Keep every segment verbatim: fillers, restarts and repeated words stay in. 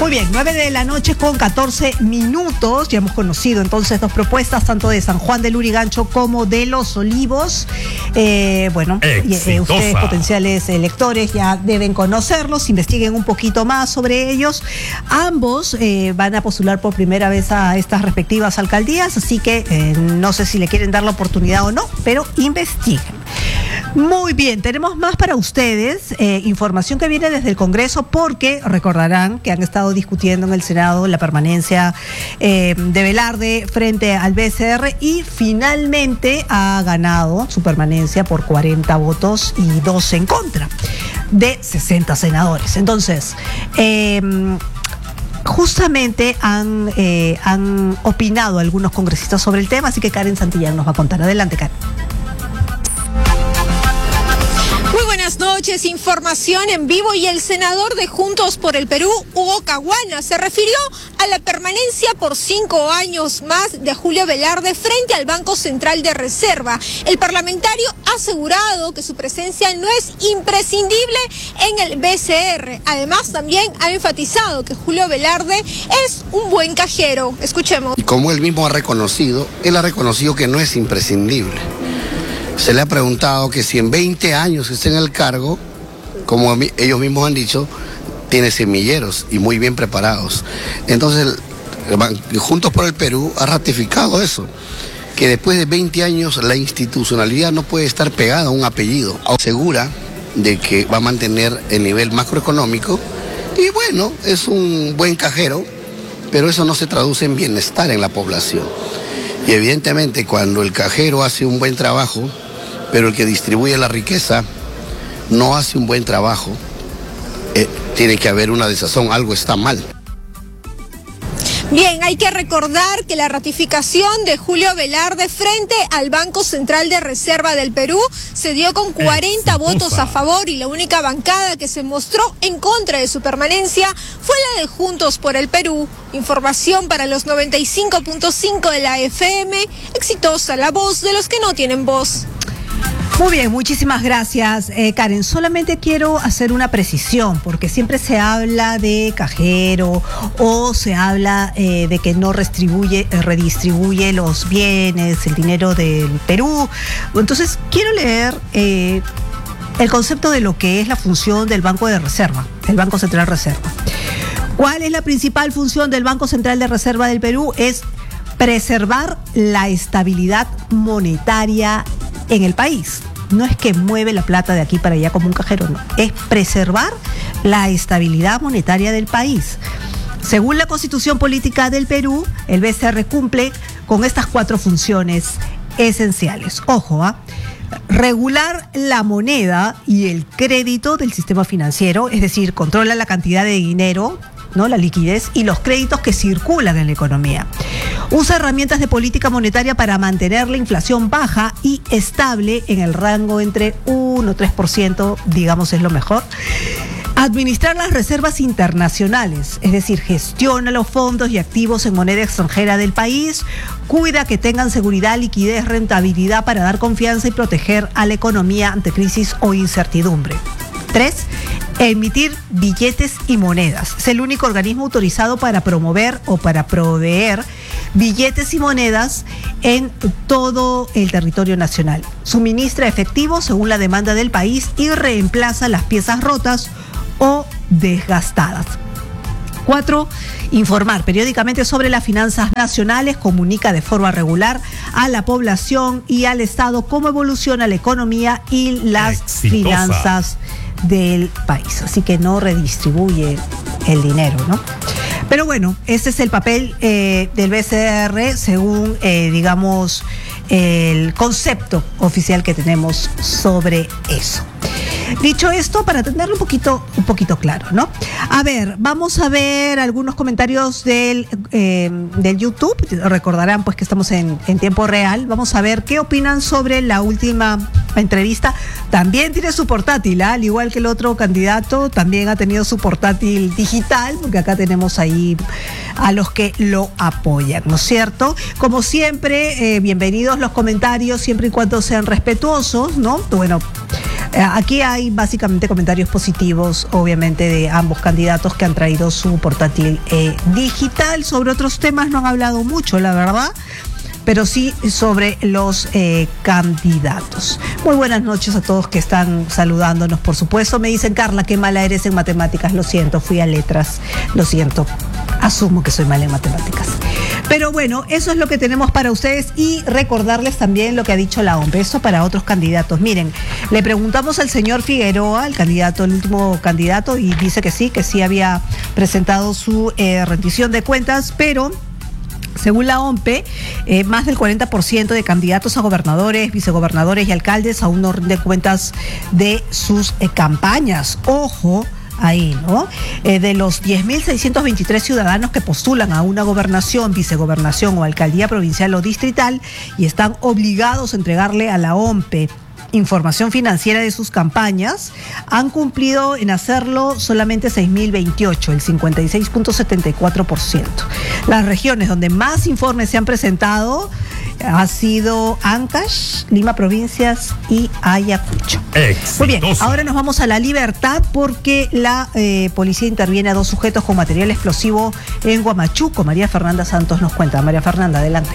Muy bien, nueve de la noche con catorce minutos. Ya hemos conocido entonces dos propuestas, tanto de San Juan del Lurigancho como de Los Olivos. Eh, bueno, eh, ustedes, potenciales electores, ya deben conocerlos, investiguen un poquito más sobre ellos. Ambos eh, van a postular por primera vez a estas respectivas alcaldías, así que eh, no sé si le quieren dar la oportunidad o no, pero investiguen. Muy bien, tenemos más para ustedes, eh, información que viene desde el Congreso, porque recordarán que han estado discutiendo en el Senado la permanencia eh, de Velarde frente al B C R y finalmente ha ganado su permanencia por cuarenta votos y dos en contra de sesenta senadores. Entonces, eh, justamente han, eh, han opinado algunos congresistas sobre el tema, así que Karen Santillán nos va a contar. Adelante, Karen. Buenas noches, información en vivo. Y el senador de Juntos por el Perú, Hugo Caguana, se refirió a la permanencia por cinco años más de Julio Velarde frente al Banco Central de Reserva. El parlamentario ha asegurado que su presencia no es imprescindible en el B C R. Además, también ha enfatizado que Julio Velarde es un buen cajero. Escuchemos. Y como él mismo ha reconocido, él ha reconocido que no es imprescindible. Se le ha preguntado que si en veinte años está en el cargo, como ellos mismos han dicho, tiene semilleros y muy bien preparados. Entonces, Juntos por el Perú ha ratificado eso, que después de veinte años la institucionalidad no puede estar pegada a un apellido. Asegura de que va a mantener el nivel macroeconómico y bueno, es un buen cajero, pero eso no se traduce en bienestar en la población. Y evidentemente cuando el cajero hace un buen trabajo, pero el que distribuye la riqueza no hace un buen trabajo, eh, tiene que haber una desazón, algo está mal. Bien, hay que recordar que la ratificación de Julio Velarde frente al Banco Central de Reserva del Perú se dio con cuarenta votos a favor y la única bancada que se mostró en contra de su permanencia fue la de Juntos por el Perú. Información para los noventa y cinco punto cinco de la F M, exitosa la voz de los que no tienen voz. Muy bien, muchísimas gracias, eh, Karen. Solamente quiero hacer una precisión, porque siempre se habla de cajero o se habla eh, de que no redistribuye, redistribuye los bienes, el dinero del Perú. Entonces, quiero leer eh, el concepto de lo que es la función del Banco de Reserva, el Banco Central de Reserva. ¿Cuál es la principal función del Banco Central de Reserva del Perú? Es preservar la estabilidad monetaria en el país. No es que mueve la plata de aquí para allá como un cajero, no. Es preservar la estabilidad monetaria del país. Según la Constitución Política del Perú, el B C R cumple con estas cuatro funciones esenciales. Ojo, ¿ah? Regular la moneda y el crédito del sistema financiero, es decir, controla la cantidad de dinero, ¿no? La liquidez y los créditos que circulan en la economía. Usa herramientas de política monetaria para mantener la inflación baja y estable en el rango entre uno y tres por ciento, digamos, es lo mejor. Administrar las reservas internacionales, es decir, gestiona los fondos y activos en moneda extranjera del país, cuida que tengan seguridad, liquidez, rentabilidad para dar confianza y proteger a la economía ante crisis o incertidumbre. Tres, emitir billetes y monedas. Es el único organismo autorizado para promover o para proveer billetes y monedas en todo el territorio nacional. Suministra efectivo según la demanda del país y reemplaza las piezas rotas o desgastadas. Cuatro, informar periódicamente sobre las finanzas nacionales, comunica de forma regular a la población y al Estado cómo evoluciona la economía y las Exitosa. finanzas del país. Así que no redistribuye el dinero, ¿no? Pero bueno, ese es el papel eh, del B C R según, eh, digamos, el concepto oficial que tenemos sobre eso. Dicho esto, para tenerlo un poquito, un poquito claro, ¿no? A ver, vamos a ver algunos comentarios del, eh, del YouTube. Recordarán pues que estamos en, en tiempo real. Vamos a ver qué opinan sobre la última entrevista. También tiene su portátil, ¿eh? Al igual que el otro candidato, también ha tenido su portátil digital, porque acá tenemos ahí a los que lo apoyan, ¿no es cierto? Como siempre, eh, bienvenidos los comentarios, siempre y cuando sean respetuosos, ¿no? Bueno, Eh, aquí hay básicamente comentarios positivos, obviamente, de ambos candidatos que han traído su portátil eh, digital. Sobre otros temas no han hablado mucho, la verdad, pero sí sobre los eh, candidatos. Muy buenas noches a todos que están saludándonos, por supuesto. Me dicen, Carla, qué mala eres en matemáticas. Lo siento, fui a letras, lo siento. Asumo que soy mala en matemáticas. Pero bueno, eso es lo que tenemos para ustedes y recordarles también lo que ha dicho la O M P. Esto para otros candidatos. Miren, le preguntamos al señor Figueroa, el candidato, el último candidato, y dice que sí, que sí había presentado su eh, rendición de cuentas, pero según la O M P, eh, más del cuarenta por ciento de candidatos a gobernadores, vicegobernadores y alcaldes aún no rinden cuentas de sus eh, campañas. Ojo ahí, ¿no? Eh, de los diez mil seiscientos veintitrés ciudadanos que postulan a una gobernación, vicegobernación o alcaldía provincial o distrital y están obligados a entregarle a la O M P información financiera de sus campañas, han cumplido en hacerlo solamente seis mil veintiocho, el cincuenta y seis punto setenta y cuatro por ciento. Las regiones donde más informes se han presentado ha sido Ancash, Lima Provincias y Ayacucho. Exitoso. Muy bien, ahora nos vamos a La Libertad porque la eh, policía interviene a dos sujetos con material explosivo en Huamachuco. María Fernanda Santos nos cuenta. María Fernanda, adelante.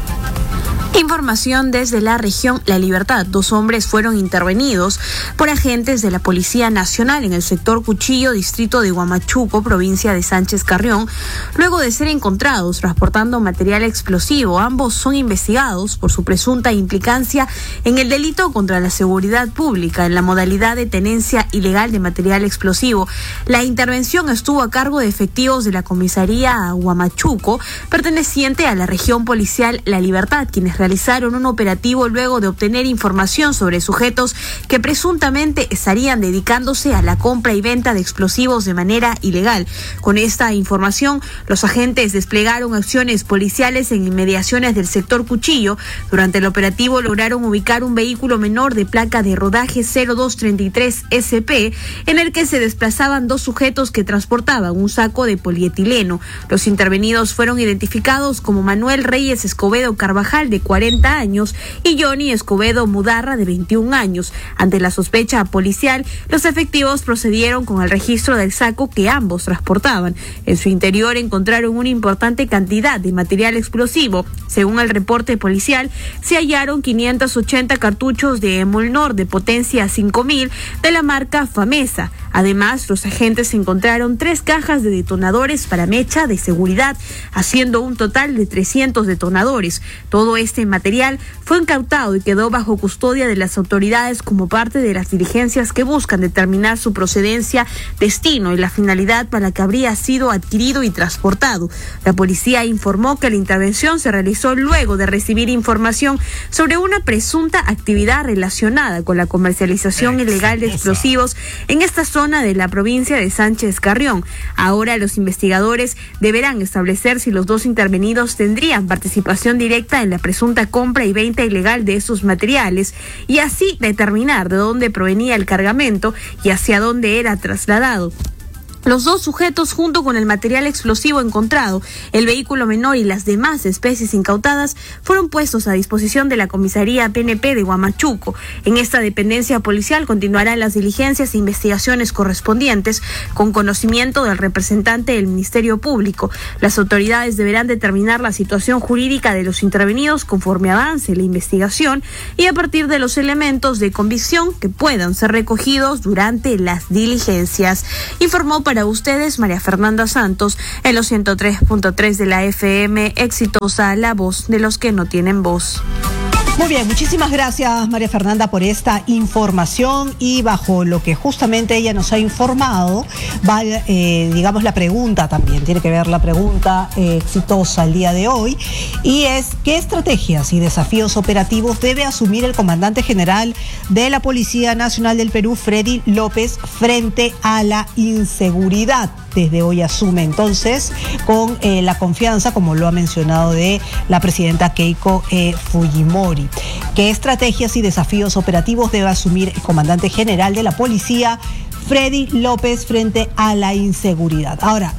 Información desde la región La Libertad. Dos hombres fueron intervenidos por agentes de la Policía Nacional en el sector Cuchillo, distrito de Huamachuco, provincia de Sánchez Carrión, luego de ser encontrados transportando material explosivo. Ambos son investigados por su presunta implicancia en el delito contra la seguridad pública en la modalidad de tenencia ilegal de material explosivo. La intervención estuvo a cargo de efectivos de la comisaría Huamachuco, perteneciente a la región policial La Libertad, quienes realizaron un operativo luego de obtener información sobre sujetos que presuntamente estarían dedicándose a la compra y venta de explosivos de manera ilegal. Con esta información, los agentes desplegaron acciones policiales en inmediaciones del sector Cuchillo. Durante el operativo lograron ubicar un vehículo menor de placa de rodaje cero dos treinta y tres S P en el que se desplazaban dos sujetos que transportaban un saco de polietileno. Los intervenidos fueron identificados como Manuel Reyes Escobedo Carvajal, de cuarenta años, y Johnny Escobedo Mudarra, de veintiún años. Ante la sospecha policial, los efectivos procedieron con el registro del saco que ambos transportaban. En su interior encontraron una importante cantidad de material explosivo. Según el reporte policial, se hallaron quinientos ochenta cartuchos de Emolnor de potencia cinco mil de la marca Famesa. Además, los agentes encontraron tres cajas de detonadores para mecha de seguridad, haciendo un total de trescientos detonadores. Todo este material fue incautado y quedó bajo custodia de las autoridades como parte de las diligencias que buscan determinar su procedencia, destino y la finalidad para la que habría sido adquirido y transportado. La policía informó que la intervención se realizó luego de recibir información sobre una presunta actividad relacionada con la comercialización ilegal de explosivos en esta zona de la provincia de Sánchez Carrión. Ahora los investigadores deberán establecer si los dos intervenidos tendrían participación directa en la presunta compra y venta ilegal de estos materiales y así determinar de dónde provenía el cargamento y hacia dónde era trasladado. Los dos sujetos, junto con el material explosivo encontrado, el vehículo menor y las demás especies incautadas, fueron puestos a disposición de la comisaría P N P de Huamachuco. En esta dependencia policial continuarán las diligencias e investigaciones correspondientes con conocimiento del representante del Ministerio Público. Las autoridades deberán determinar la situación jurídica de los intervenidos conforme avance la investigación y a partir de los elementos de convicción que puedan ser recogidos durante las diligencias. Informó para Para ustedes, María Fernanda Santos, en los ciento tres punto tres de la F M, exitosa, la voz de los que no tienen voz. Muy bien, muchísimas gracias María Fernanda por esta información y bajo lo que justamente ella nos ha informado, va, eh, digamos, la pregunta también, tiene que ver la pregunta eh, exitosa el día de hoy, y es ¿qué estrategias y desafíos operativos debe asumir el comandante general de la Policía Nacional del Perú, Freddy López, frente a la inseguridad? Desde hoy asume entonces con eh, la confianza, como lo ha mencionado, de la presidenta Keiko eh, Fujimori. ¿Qué estrategias y desafíos operativos debe asumir el comandante general de la policía, Freddy López, frente a la inseguridad? Ahora,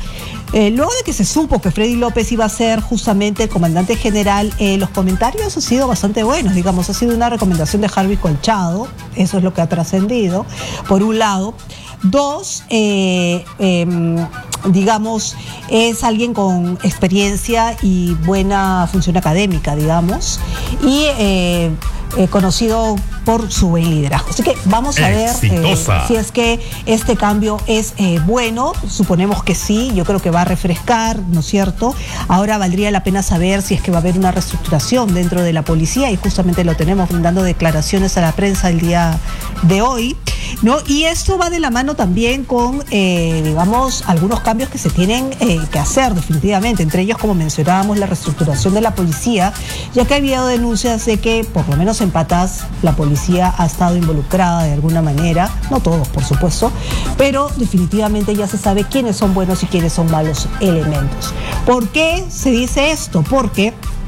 Eh, luego de que se supo que Freddy López iba a ser justamente el comandante general, eh, los comentarios han sido bastante buenos, digamos, ha sido una recomendación de Harvey Colchado, eso es lo que ha trascendido, por un lado. Dos, eh, eh, digamos, es alguien con experiencia y buena función académica, digamos, y eh, eh, conocido por su buen liderazgo. Así que vamos a ver eh, si es que este cambio es eh, bueno. Suponemos que sí, yo creo que va a refrescar, ¿no es cierto? Ahora valdría la pena saber si es que va a haber una reestructuración dentro de la policía, y justamente lo tenemos dando declaraciones a la prensa el día de hoy, ¿no? Y esto va de la mano también con, eh, digamos, algunos cambios que se tienen eh, que hacer definitivamente, entre ellos, como mencionábamos, la reestructuración de la policía, ya que ha habido denuncias de que, por lo menos en Patas, la policía ha estado involucrada de alguna manera, no todos, por supuesto, pero definitivamente ya se sabe quiénes son buenos y quiénes son malos elementos. ¿Por qué se dice esto? Porque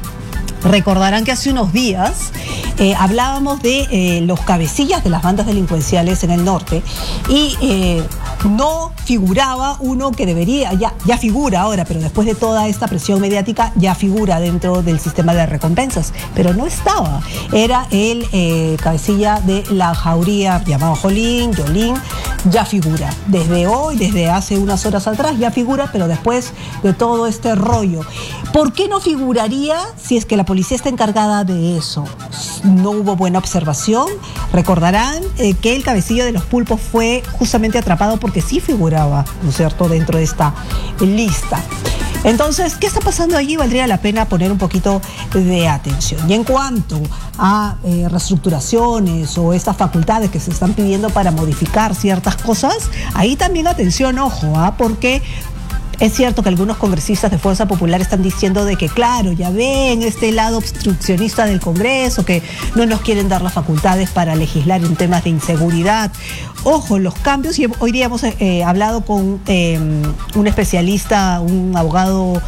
recordarán que hace unos días eh, hablábamos de eh, los cabecillas de las bandas delincuenciales en el norte, y eh, no figuraba uno que debería, ya, ya figura ahora, pero después de toda esta presión mediática ya figura dentro del sistema de recompensas, pero no estaba. Era el eh, cabecilla de la jauría llamado Jolín, Yolín, ya figura. Desde hoy, desde hace unas horas atrás ya figura, pero después de todo este rollo. ¿Por qué no figuraría si es que la policía está encargada de eso? No hubo buena observación. Recordarán eh, que el cabecillo de los pulpos fue justamente atrapado porque sí figuraba, ¿no es cierto?, dentro de esta lista. Entonces, ¿qué está pasando allí? Valdría la pena poner un poquito de atención. Y en cuanto a eh, reestructuraciones o estas facultades que se están pidiendo para modificar ciertas cosas, ahí también atención, ojo, ¿ah? Porque es cierto que algunos congresistas de Fuerza Popular están diciendo de que, claro, ya ven este lado obstruccionista del Congreso, que no nos quieren dar las facultades para legislar en temas de inseguridad. Ojo, los cambios, y hoy día hemos eh, hablado con eh, un especialista, un abogado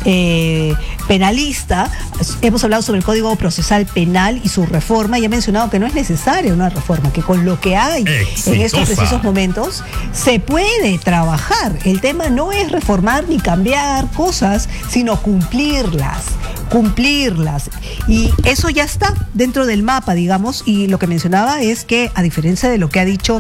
eh, penalista, hemos hablado sobre el Código Procesal Penal y su reforma, y ha mencionado que no es necesaria una reforma, que con lo que hay Exitosa. En estos precisos momentos se puede trabajar. El tema no es reformar ni cambiar cosas, sino cumplirlas, cumplirlas. Y eso ya está dentro del mapa, digamos, y lo que mencionaba es que, a diferencia de lo que ha dicho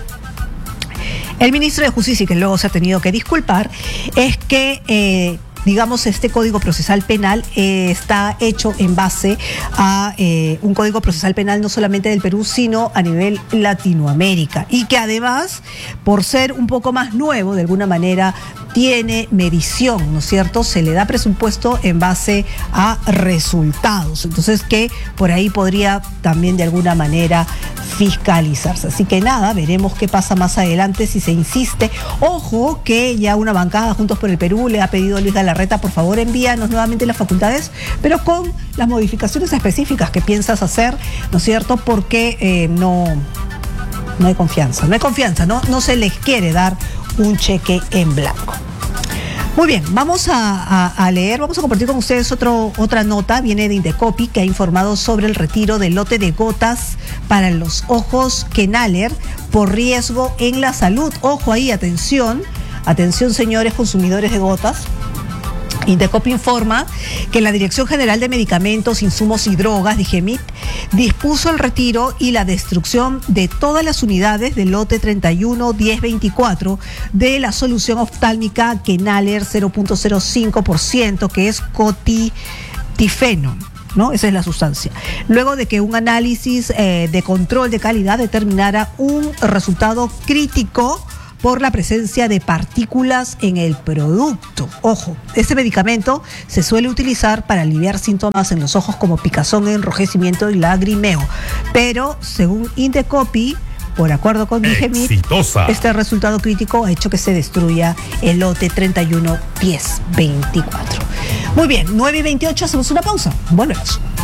el ministro de Justicia, y que luego se ha tenido que disculpar, es que eh, digamos, este Código Procesal Penal eh, está hecho en base a eh, un Código Procesal Penal no solamente del Perú, sino a nivel Latinoamérica, y que además, por ser un poco más nuevo, de alguna manera tiene medición, ¿no es cierto? Se le da presupuesto en base a resultados. Entonces, que por ahí podría también de alguna manera fiscalizarse. Así que nada, veremos qué pasa más adelante si se insiste. Ojo que ya una bancada, Juntos por el Perú, le ha pedido a Luis Galarreta, por favor envíanos nuevamente las facultades, pero con las modificaciones específicas que piensas hacer, ¿no es cierto? Porque eh, no, no hay confianza, no hay confianza, no, no se les quiere dar un cheque en blanco. Muy bien, vamos a, a, a leer, vamos a compartir con ustedes otro, otra nota, viene de Indecopi, que ha informado sobre el retiro del lote de gotas para los ojos Kenaler por riesgo en la salud. Ojo ahí, atención, atención señores consumidores de gotas. Indecopi informa que la Dirección General de Medicamentos, Insumos y Drogas, DIGEMIT, dispuso el retiro y la destrucción de todas las unidades del lote treinta y uno diez veinticuatro de la solución oftálmica Kenaler cero punto cero cinco por ciento, que es cotitifeno, ¿no? Esa es la sustancia. Luego de que un análisis eh, de control de calidad determinara un resultado crítico por la presencia de partículas en el producto. Ojo, este medicamento se suele utilizar para aliviar síntomas en los ojos como picazón, enrojecimiento y lagrimeo. Pero, según Indecopi, por acuerdo con DIGEMIT, este resultado crítico ha hecho que se destruya el lote treinta y uno diez veinticuatro. Muy bien, nueve y veintiocho, hacemos una pausa. Volvemos.